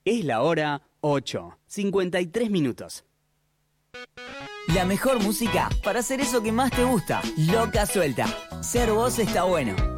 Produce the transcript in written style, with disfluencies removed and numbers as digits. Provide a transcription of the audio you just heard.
Es la hora 8:53. La mejor música para hacer eso que más te gusta. Loca Suelta. Ser vos está bueno.